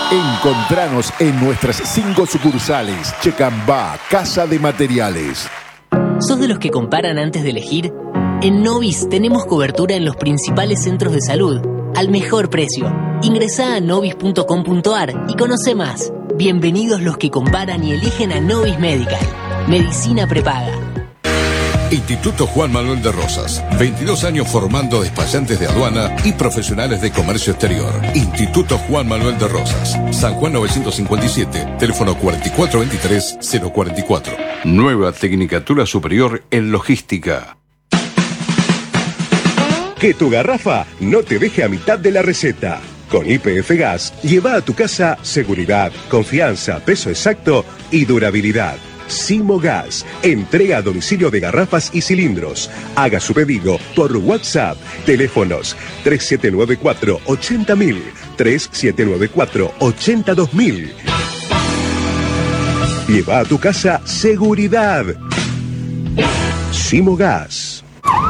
Encontranos en nuestras 5 sucursales. Checambá, Casa de Materiales. ¿Sos de los que comparan antes de elegir? En Novis tenemos cobertura en los principales centros de salud, al mejor precio. Ingresá a novis.com.ar y conoce más. Bienvenidos los que comparan y eligen a Novis Medical. Medicina prepaga. Instituto Juan Manuel de Rosas. 22 años formando despachantes de aduana y profesionales de comercio exterior. Instituto Juan Manuel de Rosas. San Juan 957, teléfono 4423-044. Nueva Tecnicatura Superior en Logística. Que tu garrafa no te deje a mitad de la receta. Con YPF Gas, lleva a tu casa seguridad, confianza, peso exacto y durabilidad. Simo Gas, entrega a domicilio de garrafas y cilindros. Haga su pedido por WhatsApp. Teléfonos 3794-80000, 3794-82000. Lleva a tu casa seguridad. Simo Gas.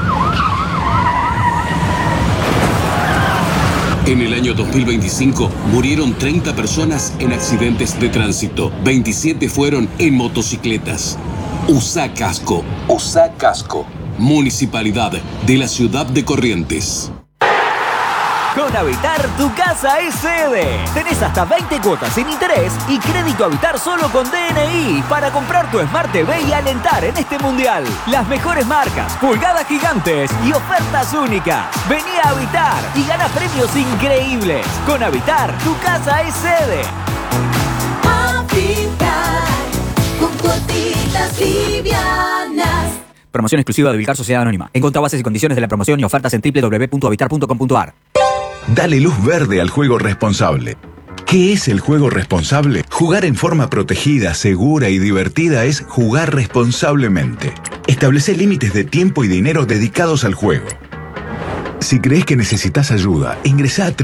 En el año 2025 murieron 30 personas en accidentes de tránsito. 27 fueron en motocicletas. Usá casco. Usá casco. Municipalidad de la Ciudad de Corrientes. Con Habitar, tu casa es sede. Tenés hasta 20 cuotas sin interés y crédito Habitar solo con DNI para comprar tu Smart TV y alentar en este mundial. Las mejores marcas, pulgadas gigantes y ofertas únicas. Vení a Habitar y gana premios increíbles. Con Habitar, tu casa es sede. Habitar, con cuotitas livianas. Promoción exclusiva de Vilcar Sociedad Anónima. Encontrá bases y condiciones de la promoción y ofertas en www.habitar.com.ar. Dale luz verde al juego responsable. ¿Qué es el juego responsable? Jugar en forma protegida, segura y divertida es jugar responsablemente. Establecer límites de tiempo y dinero dedicados al juego. Si crees que necesitas ayuda, ingresá a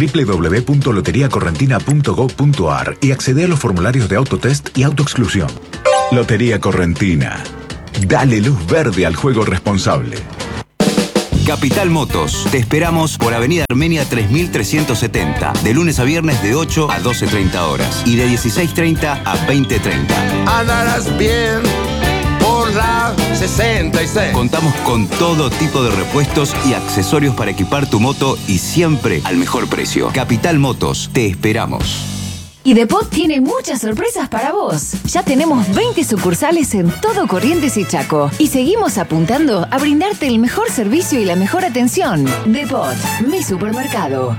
www.loteriacorrentina.gov.ar y accede a los formularios de autotest y autoexclusión. Lotería Correntina. Dale luz verde al juego responsable. Capital Motos. Te esperamos por Avenida Armenia 3370. De lunes a viernes de 8 a 12:30 horas. Y de 16:30 a 20:30. Andarás bien por la 66. Contamos con todo tipo de repuestos y accesorios para equipar tu moto y siempre al mejor precio. Capital Motos. Te esperamos. Y Depot tiene muchas sorpresas para vos. Ya tenemos 20 sucursales en todo Corrientes y Chaco. Y seguimos apuntando a brindarte el mejor servicio y la mejor atención. Depot, mi supermercado.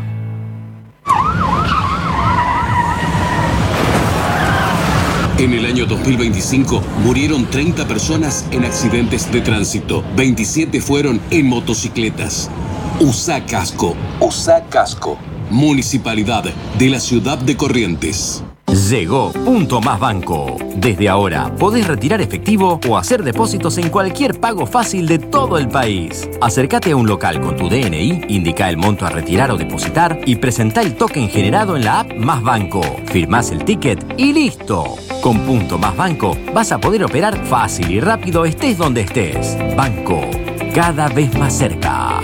En el año 2025 murieron 30 personas en accidentes de tránsito. 27 fueron en motocicletas. Usá casco. Usá casco. Municipalidad de la Ciudad de Corrientes. Llegó Punto Más Banco. Desde ahora podés retirar efectivo o hacer depósitos en cualquier pago fácil de todo el país. Acércate a un local con tu DNI, indica el monto a retirar o depositar y presentá el token generado en la app Más Banco. Firmás el ticket y listo. Con Punto Más Banco vas a poder operar fácil y rápido estés donde estés. Banco, cada vez más cerca.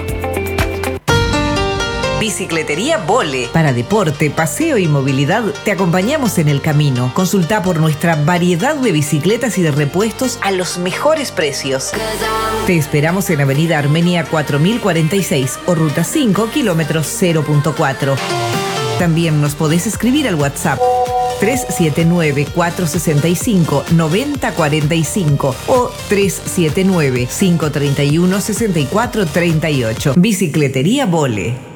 Bicicletería Vole. Para deporte, paseo y movilidad, te acompañamos en el camino. Consulta por nuestra variedad de bicicletas y de repuestos a los mejores precios. Te esperamos en Avenida Armenia 4046 o Ruta 5, kilómetros 0.4. También nos podés escribir al WhatsApp 379-465-9045 o 379-531-6438. Bicicletería Vole.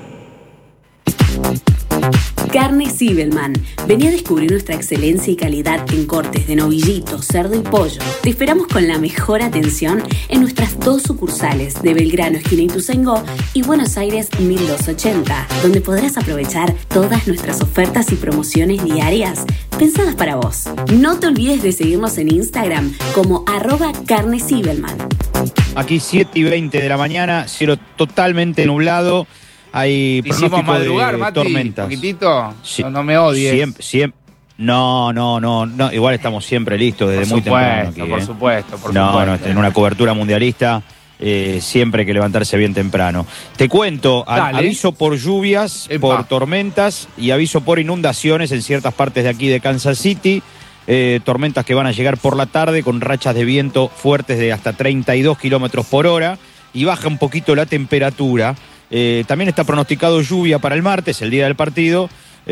Carne Zibelman. Vení a descubrir nuestra excelencia y calidad en cortes de novillito, cerdo y pollo. Te esperamos con la mejor atención en nuestras 2 sucursales de Belgrano, esquina Ituzaingó, y Buenos Aires 1280, donde podrás aprovechar todas nuestras ofertas y promociones diarias pensadas para vos. No te olvides de seguirnos en Instagram como @Carne Zibelman. Aquí 7:20 de la mañana, cielo totalmente nublado. Hay hicimos madrugar, Mati, tormentas. Poquitito, Sí, no me odies. Siempre. No, igual estamos siempre listos desde muy temprano aquí, por supuesto. No, en una cobertura mundialista siempre hay que levantarse bien temprano. Te cuento, aviso por lluvias, por tormentas y aviso por inundaciones en ciertas partes de aquí de Kansas City. Tormentas que van a llegar por la tarde con rachas de viento fuertes de hasta 32 kilómetros por hora y baja un poquito la temperatura. También está pronosticado lluvia para el martes, el día del partido,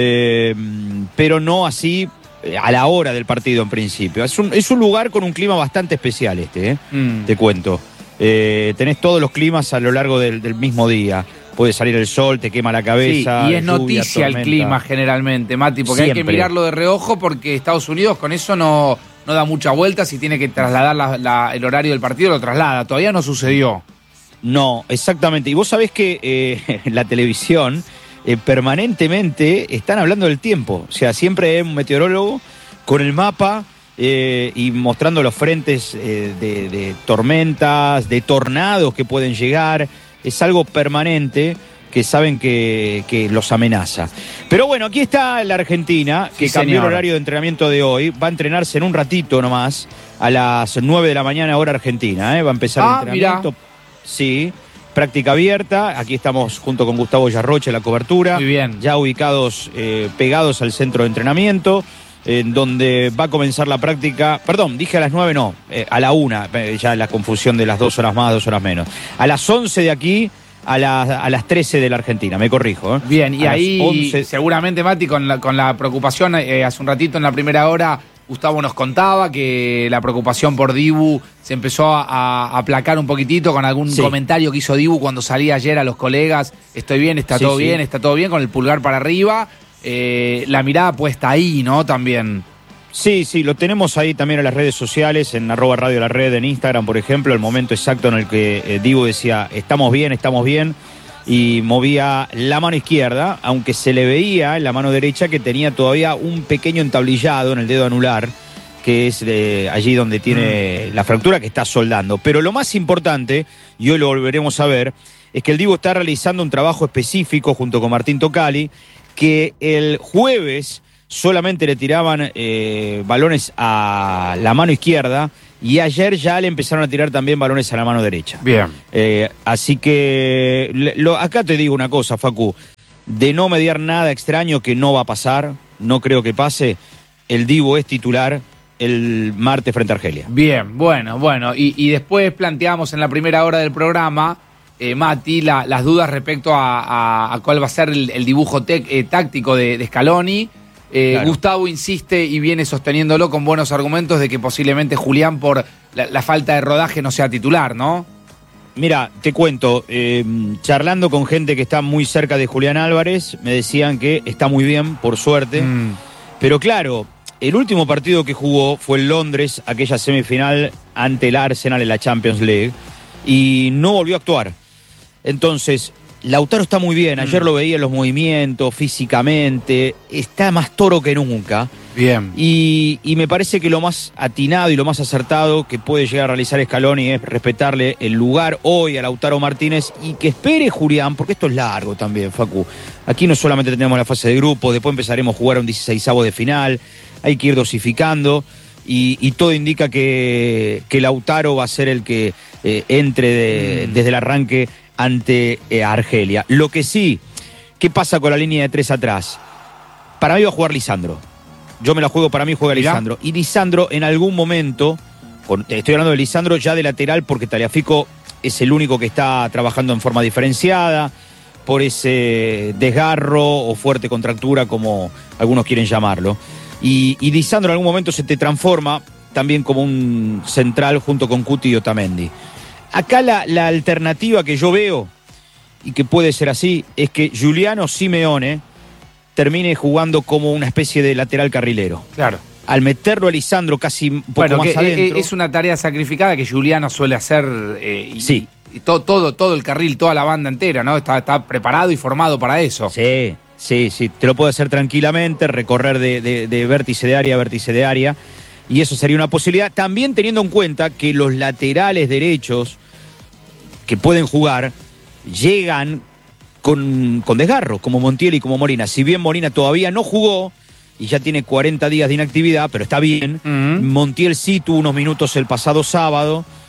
pero no así a la hora del partido en principio. Es un lugar con un clima bastante especial te cuento. Tenés todos los climas a lo largo del mismo día. Puede salir el sol, te quema la cabeza. Sí, y es lluvia, noticia tormenta. el clima generalmente, Mati, porque Siempre. hay que mirarlo de reojo porque Estados Unidos con eso no da mucha vuelta. Si tiene que trasladar el horario del partido, lo traslada. Todavía no sucedió. No, exactamente. Y vos sabés que en la televisión permanentemente están hablando del tiempo. O sea, siempre hay un meteorólogo con el mapa y mostrando los frentes de tormentas, de tornados que pueden llegar. Es algo permanente que saben que los amenaza. Pero bueno, aquí está la Argentina, que cambió el horario de entrenamiento de hoy. Va a entrenarse en un ratito nomás, a las 9 de la mañana, hora argentina. Va a empezar el entrenamiento. Mirá. Sí, práctica abierta. Aquí estamos junto con Gustavo Yarroche en la cobertura. Muy bien. Ya ubicados, pegados al centro de entrenamiento, en donde va a comenzar la práctica. Perdón, dije a las 9, no, a la 1, ya la confusión de las 2 horas más, 2 horas menos. A las 11 de aquí, a las 13 de la Argentina, me corrijo. Bien, y a ahí 11... seguramente, Mati, con la preocupación, hace un ratito en la primera hora, Gustavo nos contaba que la preocupación por Dibu se empezó a aplacar un poquitito con algún comentario que hizo Dibu cuando salía ayer a los colegas. Estoy bien, está todo bien, está todo bien, con el pulgar para arriba. La mirada puesta ahí, ¿no? También. Sí, lo tenemos ahí también en las redes sociales, en @Radio La Red, en Instagram, por ejemplo, el momento exacto en el que Dibu decía, estamos bien, y movía la mano izquierda, aunque se le veía en la mano derecha que tenía todavía un pequeño entablillado en el dedo anular, que es allí donde tiene la fractura que está soldando. Pero lo más importante, y hoy lo volveremos a ver, es que el Dibu está realizando un trabajo específico junto con Martín Tocali, que el jueves solamente le tiraban balones a la mano izquierda y ayer ya le empezaron a tirar también balones a la mano derecha. Bien. Así que acá te digo una cosa, Facu, de no mediar nada extraño que no va a pasar, no creo que pase, el Dibu es titular el martes frente a Argelia. Bien, bueno, y después planteamos en la primera hora del programa, Mati, las dudas respecto a cuál va a ser el dibujo táctico de Scaloni. Claro. Gustavo insiste y viene sosteniéndolo con buenos argumentos de que posiblemente Julián, por la falta de rodaje, no sea titular, ¿no? Mira, te cuento, charlando con gente que está muy cerca de Julián Álvarez, me decían que está muy bien, por suerte. Pero claro, el último partido que jugó fue en Londres, aquella semifinal ante el Arsenal en la Champions League, y no volvió a actuar. Entonces, Lautaro está muy bien, ayer lo veía en los movimientos, físicamente, está más toro que nunca. Bien. Y me parece que lo más atinado y lo más acertado que puede llegar a realizar Scaloni es respetarle el lugar hoy a Lautaro Martínez y que espere Julián, porque esto es largo también, Facu. Aquí no solamente tenemos la fase de grupo, después empezaremos a jugar un 16avo de final, hay que ir dosificando y todo indica que Lautaro va a ser el que entre desde el arranque ante Argelia. Lo que sí, ¿qué pasa con la línea de 3 atrás? Para mí va a jugar Lisandro. Yo me la juego, para mí juega Lisandro. Y Lisandro en algún momento, estoy hablando de Lisandro ya de lateral porque Tagliafico es el único que está trabajando en forma diferenciada, por ese desgarro o fuerte contractura como algunos quieren llamarlo. Y Lisandro en algún momento se te transforma también como un central junto con Cuti y Otamendi. Acá la alternativa que yo veo, y que puede ser así, es que Giuliano Simeone termine jugando como una especie de lateral carrilero. Claro. Al meterlo a Lisandro casi un poco más adentro. Es una tarea sacrificada que Giuliano suele hacer. Sí. Y todo el carril, toda la banda entera, ¿no? Está preparado y formado para eso. Sí. Te lo puede hacer tranquilamente, recorrer de vértice de área a vértice de área. Y eso sería una posibilidad. También teniendo en cuenta que los laterales derechos que pueden jugar llegan con desgarro, como Montiel y como Molina. Si bien Molina todavía no jugó y ya tiene 40 días de inactividad, pero está bien. Montiel sí tuvo unos minutos el pasado sábado,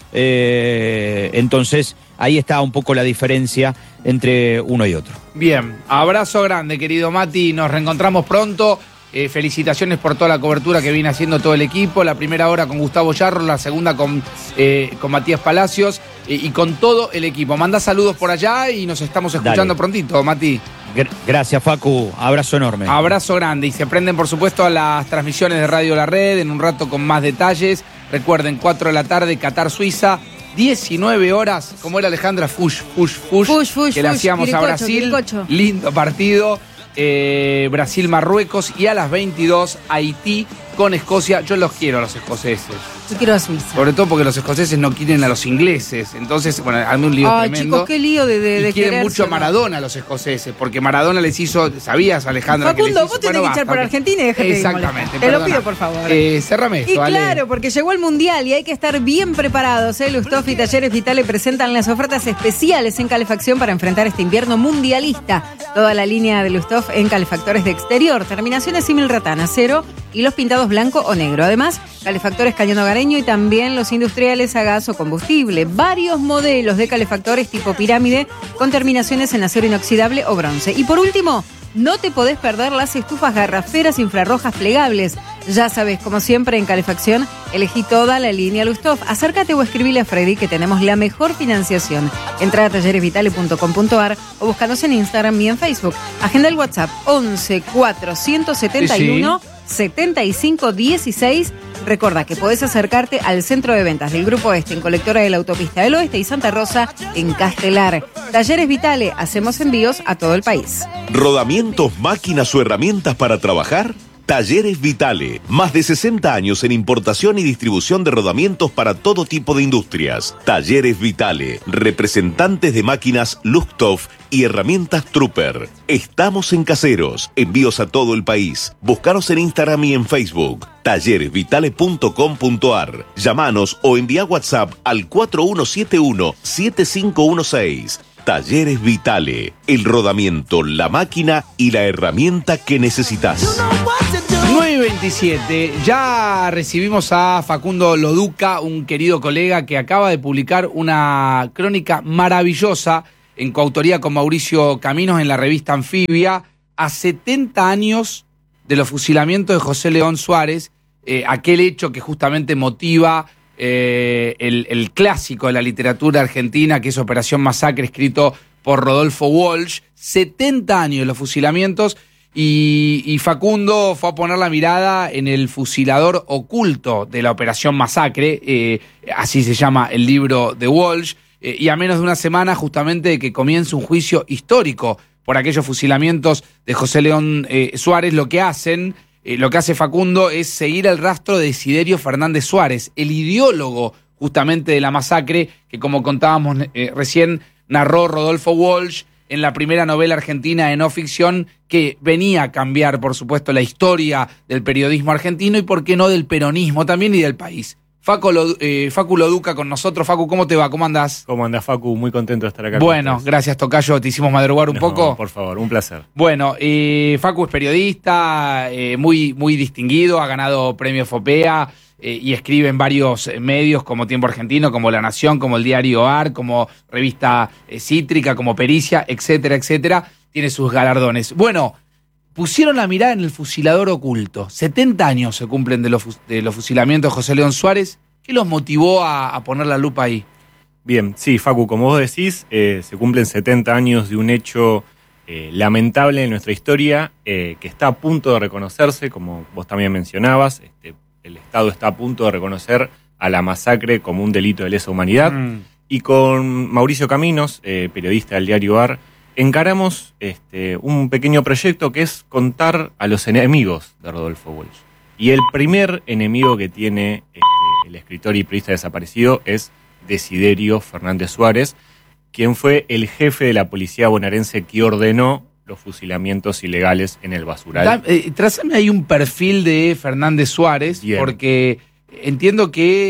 Entonces, ahí está un poco la diferencia entre uno y otro. Bien, abrazo grande, querido Mati. Nos reencontramos pronto. Felicitaciones por toda la cobertura que viene haciendo todo el equipo. La primera hora con Gustavo Yarro, la segunda con Matías Palacios y con todo el equipo. Mandá saludos por allá y nos estamos escuchando prontito, Mati. Gracias, Facu. Abrazo enorme. Abrazo grande. Y se prenden, por supuesto, a las transmisiones de Radio La Red en un rato con más detalles. Recuerden, 4 de la tarde, Qatar, Suiza. 19 horas, como era Alejandra, Fush, que le hacíamos a Brasil. Quiricocho. Lindo partido. Brasil-Marruecos y a las 22 Haití con Escocia. Yo los quiero a los escoceses. Yo quiero a Suiza. Sobre todo porque los escoceses no quieren a los ingleses. Entonces, bueno, hazme un lío tremendo. Chicos, qué lío de y quieren mucho a Maradona los escoceses, porque Maradona les hizo, ¿sabías, Alejandra? Facundo, vos tenés que echar por Argentina y déjate. Exactamente. Te lo pido, por favor. Cerrame esto, Y Ale. claro, porque llegó el Mundial y hay que estar bien preparados. Lusthof y Talleres Vitale presentan las ofertas especiales en calefacción para enfrentar este invierno mundialista. Toda la línea de Lusthof en calefactores de exterior, terminaciones símil ratana, cero y los pintados blanco o negro. Además, calefactores cañón hogareño y también los industriales a gas o combustible. Varios modelos de calefactores tipo pirámide con terminaciones en acero inoxidable o bronce. Y por último, no te podés perder las estufas garraferas infrarrojas plegables. Ya sabes, como siempre en calefacción, elegí toda la línea Lusthof. Acércate o escribile a Freddy que tenemos la mejor financiación. Entra a talleresvitale.com.ar o búscanos en Instagram y en Facebook. Agenda el WhatsApp 11 471 75 16. Recordá que podés acercarte al centro de ventas del Grupo Este en Colectora de la Autopista del Oeste y Santa Rosa en Castelar. Talleres Vitale, hacemos envíos a todo el país. ¿Rodamientos, máquinas o herramientas para trabajar? Talleres Vitale, más de 60 años en importación y distribución de rodamientos para todo tipo de industrias. Talleres Vitale, representantes de máquinas Lusthof y herramientas Trooper. Estamos en Caseros, envíos a todo el país. Búscanos en Instagram y en Facebook. talleresvitale.com.ar. Llámanos o envía WhatsApp al 4171-7516. Talleres Vitale, el rodamiento, la máquina y la herramienta que necesitas. 9:27, ya recibimos a Facundo Loduca, un querido colega que acaba de publicar una crónica maravillosa en coautoría con Mauricio Caminos en la revista Anfibia, a 70 años de los fusilamientos de José León Suárez, aquel hecho que justamente motiva el clásico de la literatura argentina, que es Operación Masacre, escrito por Rodolfo Walsh. 70 años de los fusilamientos. Y Facundo fue a poner la mirada en el fusilador oculto de la Operación Masacre, así se llama el libro de Walsh, y a menos de una semana justamente de que comience un juicio histórico por aquellos fusilamientos de José León Suárez. Lo que hace Facundo es seguir el rastro de Desiderio Fernández Suárez, el ideólogo justamente de la masacre que, como contábamos recién, narró Rodolfo Walsh en la primera novela argentina de no ficción, que venía a cambiar, por supuesto, la historia del periodismo argentino y, por qué no, del peronismo también y del país. Facu Loduca con nosotros. Facu, ¿cómo te va? ¿Cómo andás? ¿Cómo andás, Facu? Muy contento de estar acá. Bueno, gracias, tocayo. ¿Te hicimos madrugar un poco? Por favor, un placer. Bueno, Facu es periodista, muy, muy distinguido, ha ganado premio FOPEA y escribe en varios medios como Tiempo Argentino, como La Nación, como el diario AR, como revista Cítrica, como Pericia, etcétera, etcétera. Tiene sus galardones. Bueno, pusieron la mirada en el fusilador oculto. 70 años se cumplen de los fusilamientos de José León Suárez. ¿Qué los motivó a poner la lupa ahí? Bien, sí, Facu, como vos decís, se cumplen 70 años de un hecho lamentable en nuestra historia, que está a punto de reconocerse, como vos también mencionabas. El Estado está a punto de reconocer a la masacre como un delito de lesa humanidad. Y con Mauricio Caminos, periodista del diario AR, encaramos un pequeño proyecto que es contar a los enemigos de Rodolfo Walsh. Y el primer enemigo que tiene el escritor y periodista desaparecido es Desiderio Fernández Suárez, quien fue el jefe de la policía bonaerense que ordenó los fusilamientos ilegales en el basural. Trázame ahí un perfil de Fernández Suárez, bien, porque entiendo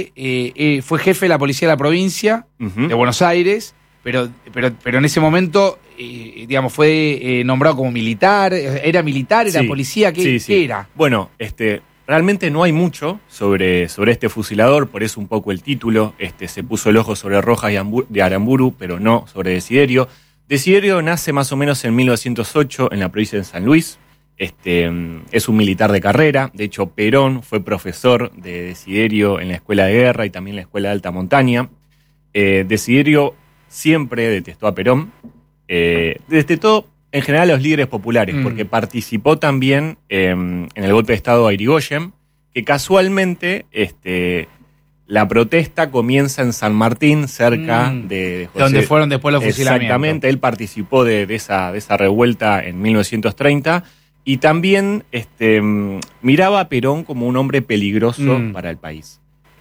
que fue jefe de la policía de la provincia de Buenos Aires, pero en ese momento, digamos, fue nombrado como militar. ¿Era militar? ¿Era policía? ¿Qué era? Bueno, realmente no hay mucho sobre este fusilador, por eso un poco el título. Se puso el ojo sobre Rojas de Aramburu, pero no sobre Desiderio. Desiderio nace más o menos en 1908 en la provincia de San Luis. Es un militar de carrera. De hecho, Perón fue profesor de Desiderio en la Escuela de Guerra y también en la Escuela de Alta Montaña. Desiderio siempre detestó a Perón. Detestó en general a los líderes populares, porque participó también en el golpe de Estado a Irigoyen, que casualmente la protesta comienza en San Martín, cerca de José. Donde fueron después los fusilamientos. Exactamente, él participó de esa revuelta en 1930 y también miraba a Perón como un hombre peligroso para el país.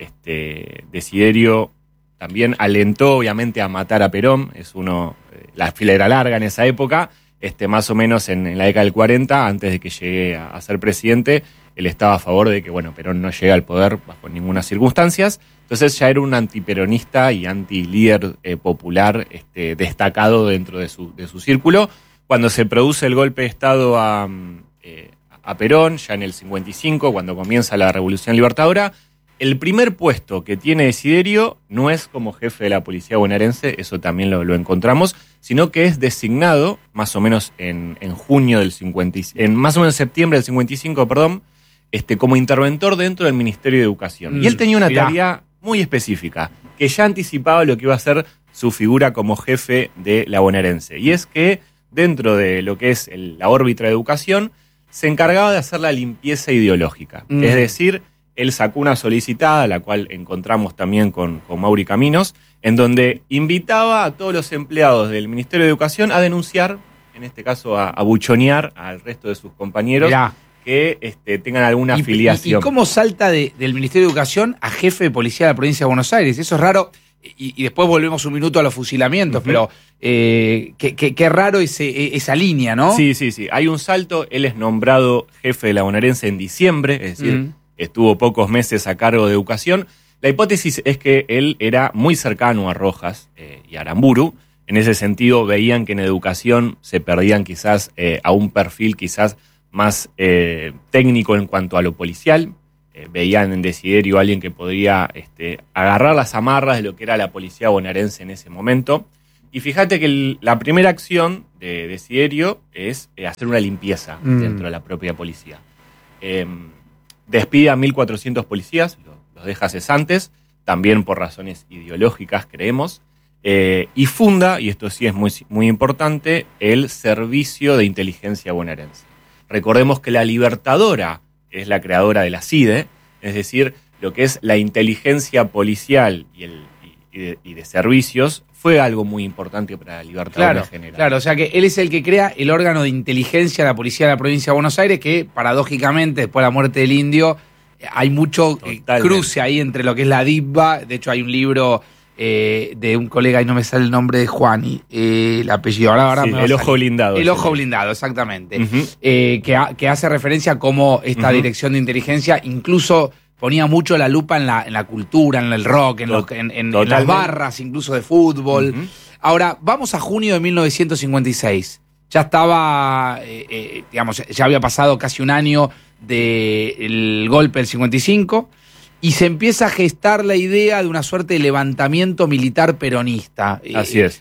Desiderio también alentó obviamente a matar a Perón, la fila era larga en esa época, más o menos en la década del 40, antes de que llegue a ser presidente, él estaba a favor de que Perón no llegue al poder bajo ninguna circunstancia. Entonces ya era un antiperonista y antilíder popular destacado dentro de su círculo. Cuando se produce el golpe de Estado a Perón, ya en el 55, cuando comienza la Revolución Libertadora, el primer puesto que tiene Desiderio no es como jefe de la policía bonaerense, eso también lo encontramos, sino que es designado más o menos en junio del 55, más o menos en septiembre del 55, perdón, como interventor dentro del Ministerio de Educación. Y él tenía una tarea muy específica, que ya anticipaba lo que iba a ser su figura como jefe de la bonaerense. Y es que dentro de lo que es la órbita de educación, se encargaba de hacer la limpieza ideológica. Es decir, él sacó una solicitada, la cual encontramos también con Mauri Caminos, en donde invitaba a todos los empleados del Ministerio de Educación a denunciar, en este caso a buchonear al resto de sus compañeros que tengan alguna afiliación. ¿Y cómo salta del Ministerio de Educación a jefe de policía de la provincia de Buenos Aires? Eso es raro. Y después volvemos un minuto a los fusilamientos, pero qué raro esa línea, ¿no? Sí. Hay un salto. Él es nombrado jefe de la bonaerense en diciembre, es decir, estuvo pocos meses a cargo de educación. La hipótesis es que él era muy cercano a Rojas y a Aramburu. En ese sentido, veían que en educación se perdían quizás a un perfil quizás más técnico en cuanto a lo policial. Veían en Desiderio a alguien que podría agarrar las amarras de lo que era la policía bonaerense en ese momento. Y fíjate que la primera acción de Desiderio es hacer una limpieza dentro de la propia policía. Despide a 1.400 policías, los deja cesantes, también por razones ideológicas, creemos, y funda, y esto sí es muy, muy importante, el Servicio de Inteligencia Bonaerense. Recordemos que la Libertadora es la creadora de la CIDE, es decir, lo que es la inteligencia policial y de servicios fue algo muy importante para la Libertadora en general. Claro, o sea que él es el que crea el órgano de inteligencia de la policía de la provincia de Buenos Aires, que paradójicamente, después de la muerte del Indio, hay mucho cruce ahí entre lo que es la DIVBA. De hecho, hay un libro de un colega, y no me sale el nombre de Juani, el apellido, ahora sí, me va el a ojo salir. blindado. El ojo blindado, exactamente. Que hace referencia a cómo esta dirección de inteligencia incluso ponía mucho la lupa en la cultura, en el rock, en las barras incluso de fútbol. Ahora, vamos a junio de 1956. Ya estaba, ya había pasado casi un año del golpe del 55 y se empieza a gestar la idea de una suerte de levantamiento militar peronista. Así es.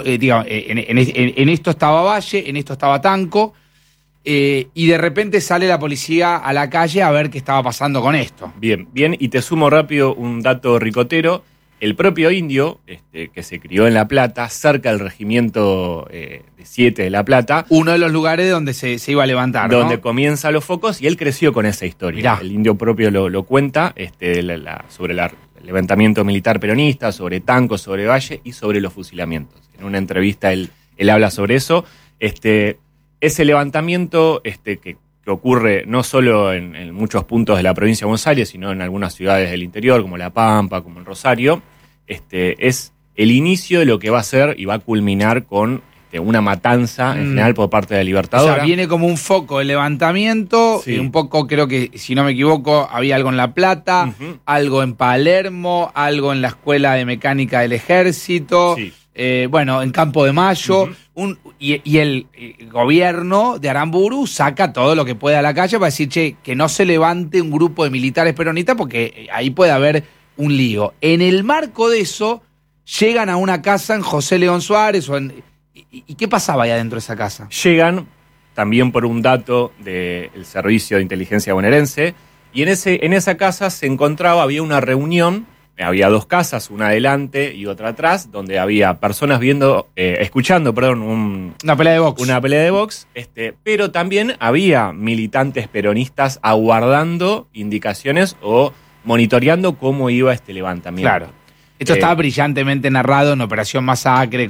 En esto estaba Valle, en esto estaba Tanco. Y de repente sale la policía a la calle a ver qué estaba pasando con esto. Bien, y te sumo rápido un dato ricotero. El propio Indio, que se crió en La Plata, cerca del regimiento 7 de La Plata. Uno de los lugares donde se iba a levantar, donde ¿no? comienzan los focos, y él creció con esa historia. Mirá. El Indio propio lo cuenta sobre el levantamiento militar peronista, sobre Tanco, sobre Valle y sobre los fusilamientos. En una entrevista él habla sobre eso. Ese levantamiento que ocurre no solo en muchos puntos de la provincia de Buenos Aires, sino en algunas ciudades del interior, como La Pampa, como en Rosario, es el inicio de lo que va a ser y va a culminar con una matanza en general por parte de la Libertadora. O sea, viene como un foco de levantamiento, y un poco, creo que, si no me equivoco, había algo en La Plata, algo en Palermo, algo en la Escuela de Mecánica del Ejército. bueno, en Campo de Mayo, y el gobierno de Aramburu saca todo lo que puede a la calle para decir, che, que no se levante un grupo de militares peronistas porque ahí puede haber un lío. En el marco de eso, llegan a una casa en José León Suárez, ¿y qué pasaba ahí adentro de esa casa? Llegan también por un dato del Servicio de Inteligencia Bonaerense, y en esa casa había una reunión. Había dos casas, una adelante y otra atrás, donde había personas escuchando, una pelea de box. Una pelea de box, pero también había militantes peronistas aguardando indicaciones o monitoreando cómo iba este levantamiento. Claro. Esto está brillantemente narrado en Operación Masacre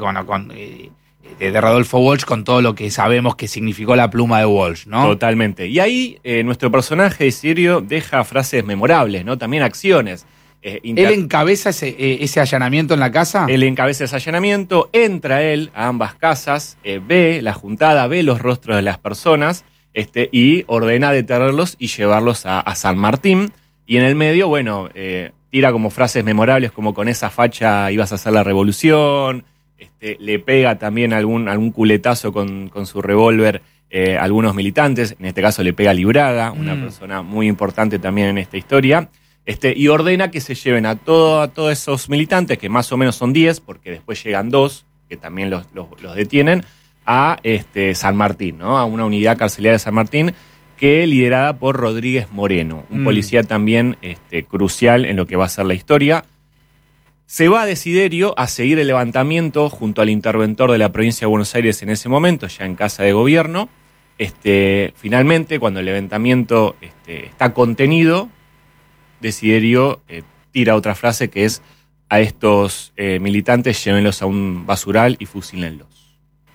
de Rodolfo Walsh, con todo lo que sabemos que significó la pluma de Walsh, ¿no? Totalmente. Y ahí nuestro personaje Desiderio deja frases memorables, ¿no? También acciones. ¿Él encabeza ese allanamiento en la casa? Él encabeza ese allanamiento, entra él a ambas casas, ve la juntada, ve los rostros de las personas y ordena detenerlos y llevarlos a San Martín. Y en el medio, bueno, tira como frases memorables como con esa facha ibas a hacer la revolución, le pega también algún culetazo con su revólver a algunos militantes, en este caso le pega a Libraga, una persona muy importante también en esta historia. Y ordena que se lleven a todos esos militantes, que más o menos son 10, porque después llegan 2, que también los detienen, a San Martín, ¿no? A una unidad carcelaria de San Martín, que liderada por Rodríguez Moreno, un policía también crucial en lo que va a ser la historia. Se va a Desiderio a seguir el levantamiento junto al interventor de la provincia de Buenos Aires en ese momento, ya en Casa de Gobierno. Finalmente, cuando el levantamiento está contenido, Desiderio tira otra frase que es: a estos militantes llévenlos a un basural y fusílenlos.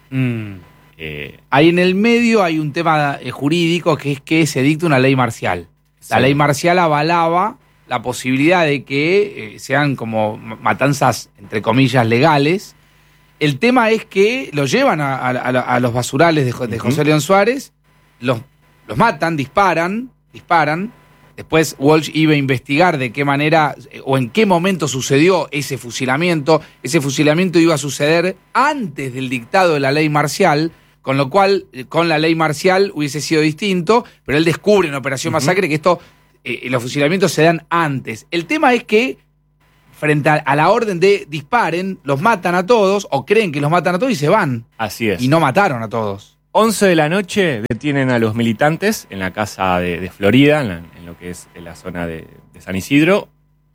Ahí en el medio hay un tema jurídico, que es que se dicta una ley marcial. Sí. La ley marcial avalaba la posibilidad de que sean como matanzas, entre comillas, legales. El tema es que los llevan a los basurales de José León Suárez, los matan, disparan. Después Walsh iba a investigar de qué manera o en qué momento sucedió ese fusilamiento. Ese fusilamiento iba a suceder antes del dictado de la ley marcial, con lo cual con la ley marcial hubiese sido distinto, pero él descubre en Operación Masacre que los fusilamientos se dan antes. El tema es que frente a la orden de disparen, los matan a todos o creen que los matan a todos y se van. Así es. Y no mataron a todos. 11 de la noche detienen a los militantes en la casa de Florida, en lo que es la zona de San Isidro.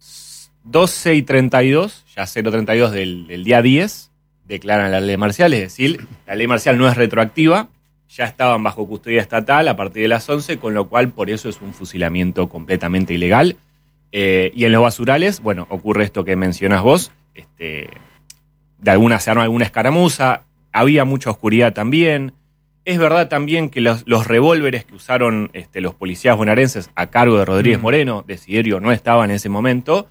12:32, ya 0:32 del día 10, declaran la ley marcial, es decir, la ley marcial no es retroactiva, ya estaban bajo custodia estatal a partir de las 11, con lo cual por eso es un fusilamiento completamente ilegal. Y en los basurales, bueno, ocurre esto que mencionas vos, se arma alguna escaramuza, había mucha oscuridad también. Es verdad también que los revólveres que usaron los policías bonaerenses a cargo de Rodríguez Moreno, Desiderio no estaba en ese momento,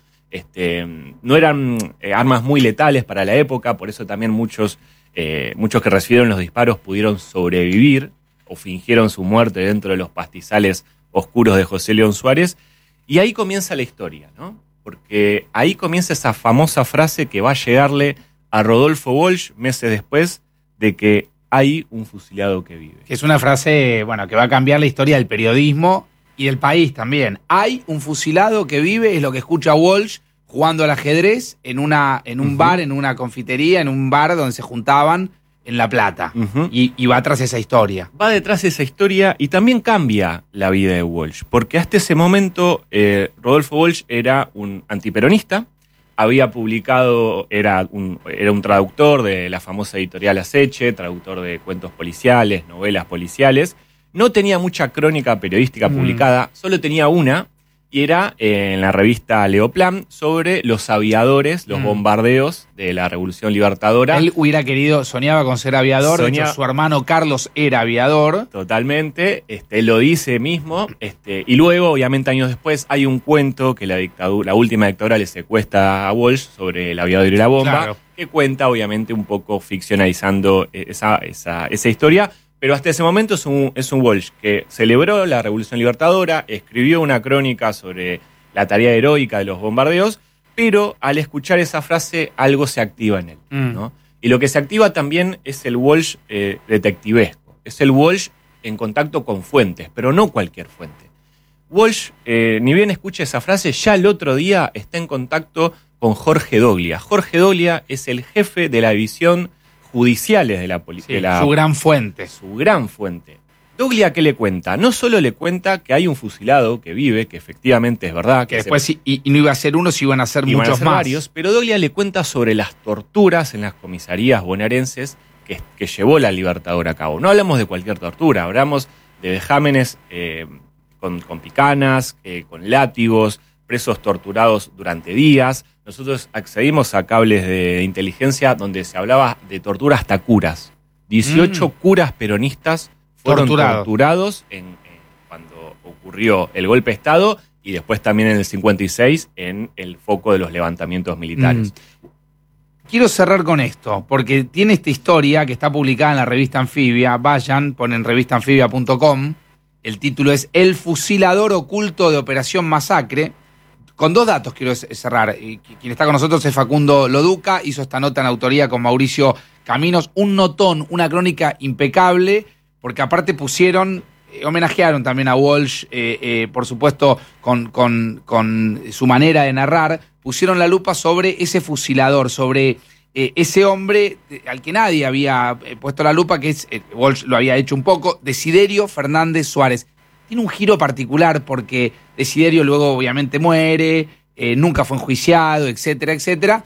no eran armas muy letales para la época, por eso también muchos que recibieron los disparos pudieron sobrevivir o fingieron su muerte dentro de los pastizales oscuros de José León Suárez. Y ahí comienza la historia, ¿no? Porque ahí comienza esa famosa frase que va a llegarle a Rodolfo Walsh meses después de que hay un fusilado que vive. Es una frase, bueno, que va a cambiar la historia del periodismo y del país también. Hay un fusilado que vive, es lo que escucha Walsh jugando al ajedrez en un bar, en una confitería, en un bar donde se juntaban en La Plata. Y va tras esa historia. Va detrás de esa historia y también cambia la vida de Walsh, porque hasta ese momento Rodolfo Walsh era un antiperonista, había publicado, era un traductor de la famosa editorial Aceche, traductor de cuentos policiales, novelas policiales. No tenía mucha crónica periodística publicada, solo tenía una, y era en la revista Leoplan sobre los aviadores, los bombardeos de la Revolución Libertadora. Él hubiera querido, soñaba con ser aviador, de hecho su hermano Carlos era aviador. Totalmente, él lo dice mismo, y luego, obviamente años después, hay un cuento que la última dictadura le secuestra a Walsh sobre el aviador y la bomba, claro, que cuenta obviamente un poco ficcionalizando esa historia. Pero hasta ese momento es un Walsh que celebró la Revolución Libertadora, escribió una crónica sobre la tarea heroica de los bombardeos, pero al escuchar esa frase algo se activa en él, ¿no? Y lo que se activa también es el Walsh detectivesco. Es el Walsh en contacto con fuentes, pero no cualquier fuente. Walsh, ni bien escucha esa frase, ya el otro día está en contacto con Jorge Doglia. Jorge Doglia es el jefe de la división judiciales de la policía. Su gran fuente. Su gran fuente. Doglia, ¿qué le cuenta? No solo le cuenta que hay un fusilado que vive, que efectivamente es verdad. Que después y no iba a ser uno, si iban a ser muchos más. Varios, pero Doglia le cuenta sobre las torturas en las comisarías bonaerenses que llevó la Libertadora a cabo. No hablamos de cualquier tortura, hablamos de vejámenes con picanas, con látigos, presos torturados durante días. Nosotros accedimos a cables de inteligencia donde se hablaba de tortura hasta curas. 18 curas peronistas fueron torturados cuando ocurrió el golpe de Estado y después también en el 56 en el foco de los levantamientos militares. Quiero cerrar con esto, porque tiene esta historia que está publicada en la revista Anfibia. Vayan, ponen revistaanfibia.com. El título es El fusilador oculto de Operación Masacre. Con 2 datos quiero cerrar. Quien está con nosotros es Facundo Loduca, hizo esta nota en autoría con Mauricio Caminos. Un notón, una crónica impecable, porque aparte homenajearon también a Walsh, por supuesto, con su manera de narrar. Pusieron la lupa sobre ese fusilador, sobre ese hombre al que nadie había puesto la lupa, que es, Walsh lo había hecho un poco, Desiderio Fernández Suárez. Tiene un giro particular porque Desiderio luego obviamente muere, nunca fue enjuiciado, etcétera, etcétera,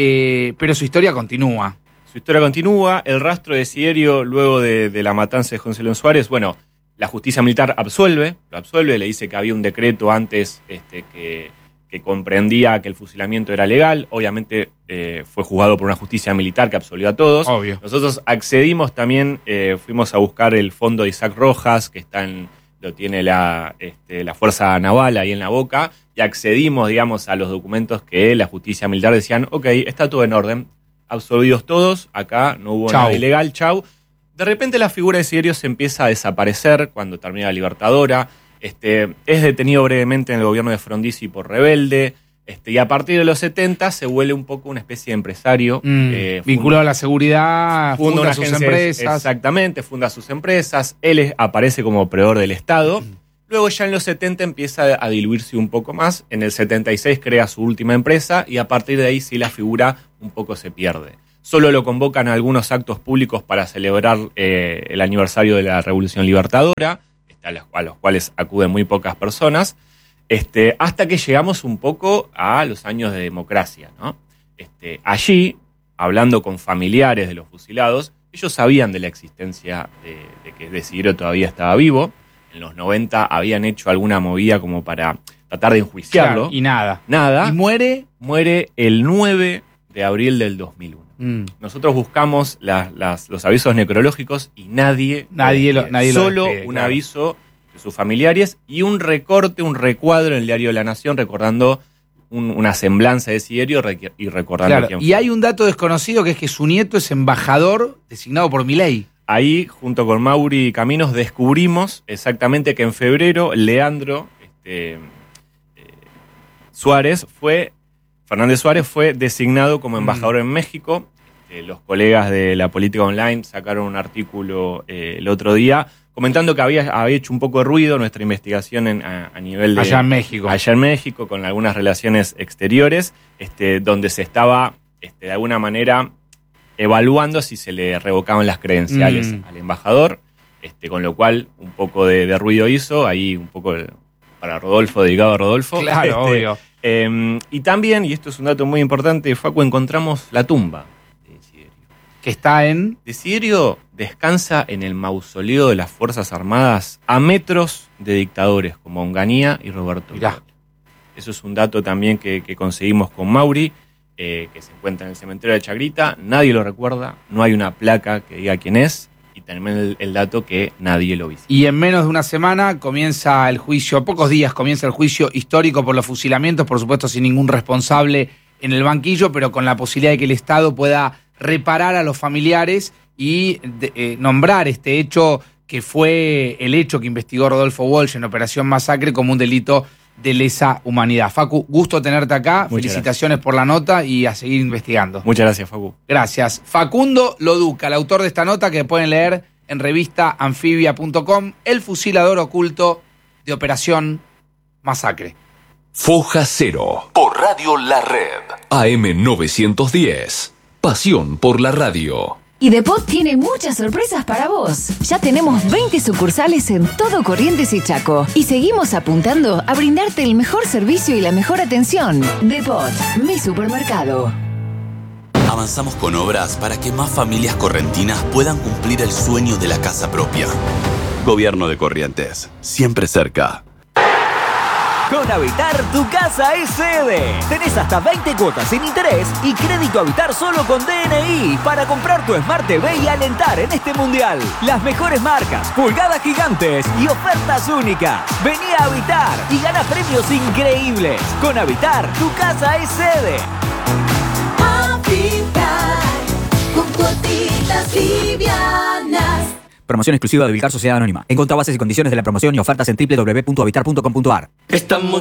pero su historia continúa. Su historia continúa, el rastro de Desiderio luego de la matanza de José León Suárez, bueno, la justicia militar lo absuelve, le dice que había un decreto antes que comprendía que el fusilamiento era legal, obviamente fue juzgado por una justicia militar que absolvió a todos. Obvio. Nosotros accedimos también, fuimos a buscar el fondo de Isaac Rojas, que lo tiene la Fuerza Naval ahí en la boca, y accedimos, digamos, a los documentos que la justicia militar decían, ok, está todo en orden, absolvidos todos, acá no hubo nada ilegal, chau. De repente la figura de Desiderio se empieza a desaparecer cuando termina la Libertadora, es detenido brevemente en el gobierno de Frondizi por rebelde, y a partir de los 70 se vuelve un poco una especie de empresario. Vinculado a la seguridad, funda sus empresas. Exactamente, funda sus empresas, él aparece como proveedor del Estado. Luego ya en los 70 empieza a diluirse un poco más, en el 76 crea su última empresa y a partir de ahí sí la figura un poco se pierde. Solo lo convocan a algunos actos públicos para celebrar el aniversario de la Revolución Libertadora, a los cuales acuden muy pocas personas, hasta que llegamos un poco a los años de democracia, ¿no? Allí, hablando con familiares de los fusilados, ellos sabían de la existencia de que Desiderio todavía estaba vivo. En los 90 habían hecho alguna movida como para tratar de enjuiciarlo. Claro, y nada. Nada. ¿Y muere? Muere el 9 de abril del 2001. Nosotros buscamos los avisos necrológicos y nadie solo un aviso de sus familiares y un recorte, un recuadro en el diario de La Nación recordando una semblanza de Desiderio y recordando quién fue. Y hay un dato desconocido que es que su nieto es embajador designado por Milei. Ahí, junto con Mauri Caminos, descubrimos exactamente que en febrero Leandro Fernández Suárez fue designado como embajador en México. Los colegas de la Política Online sacaron un artículo el otro día comentando que había hecho un poco de ruido nuestra investigación a nivel de... Allá en México. Allá en México, con algunas relaciones exteriores, donde se estaba, de alguna manera, evaluando si se le revocaban las credenciales al embajador, con lo cual un poco de ruido hizo, ahí un poco para Rodolfo, dedicado a Rodolfo. Claro, obvio. Y también, y esto es un dato muy importante, Facu, encontramos la tumba de Desiderio. Que está en... Desiderio descansa en el mausoleo de las Fuerzas Armadas a metros de dictadores como Onganía y Roberto. Mirá. Eso es un dato también que conseguimos con Mauri, que se encuentra en el cementerio de Chagrita. Nadie lo recuerda, no hay una placa que diga quién es. Y también el dato que nadie lo visita. Y en menos de una semana comienza el juicio, pocos días comienza el juicio histórico por los fusilamientos, por supuesto sin ningún responsable en el banquillo, pero con la posibilidad de que el Estado pueda reparar a los familiares y nombrar este hecho que fue el hecho que investigó Rodolfo Walsh en Operación Masacre como un delito de lesa humanidad. Facu, gusto tenerte acá. Muchas Felicitaciones por la nota y a seguir investigando. Muchas gracias, Facu. Gracias. Facundo Loduca, el autor de esta nota que pueden leer en revistaanfibia.com, el fusilador oculto de Operación Masacre. Foja Cero, por Radio La Red, AM910. Pasión por la radio. Y Depot tiene muchas sorpresas para vos. Ya tenemos 20 sucursales en todo Corrientes y Chaco. Y seguimos apuntando a brindarte el mejor servicio y la mejor atención. Depot, mi supermercado. Avanzamos con obras para que más familias correntinas puedan cumplir el sueño de la casa propia. Gobierno de Corrientes, siempre cerca. Con Habitar, tu casa es sede. Tenés hasta 20 cuotas sin interés y crédito Habitar solo con DNI para comprar tu Smart TV y alentar en este mundial. Las mejores marcas, pulgadas gigantes y ofertas únicas. Vení a Habitar y gana premios increíbles. Con Habitar, tu casa es sede. Habitar, con cuotitas livianas. Promoción exclusiva de Vilcar Sociedad Anónima. Encontrá bases y condiciones de la promoción y ofertas en www.habitar.com.ar. Estamos